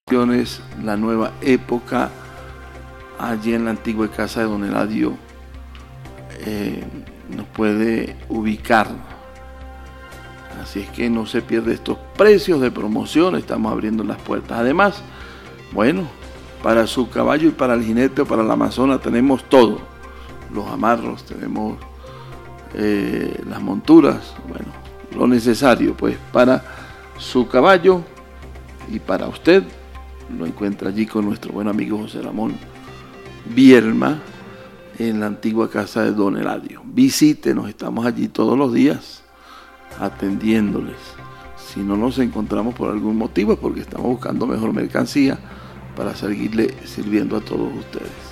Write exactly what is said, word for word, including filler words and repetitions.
La nueva época, allí en la antigua casa de don Eladio, eh, nos puede ubicar. Así es que no se pierde estos precios de promoción, estamos abriendo las puertas. Además, bueno, para su caballo y para el jinete o para la amazona tenemos todo. Los amarros, tenemos eh, las monturas, bueno, lo necesario pues para su caballo y para usted. Lo encuentra allí con nuestro buen amigo José Ramón Vierma en la antigua casa de don Eladio. Visítenos, estamos allí todos los días atendiéndoles. Si no nos encontramos por algún motivo es porque estamos buscando mejor mercancía para seguirle sirviendo a todos ustedes.